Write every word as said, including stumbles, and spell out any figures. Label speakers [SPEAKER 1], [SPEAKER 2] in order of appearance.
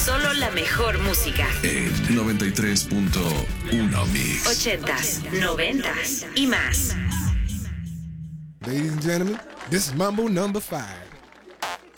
[SPEAKER 1] Solo la mejor música.
[SPEAKER 2] En noventa y tres punto uno Mix.
[SPEAKER 1] Ochentas, noventas y más.
[SPEAKER 3] Ladies and gentlemen, this is Mambo number five.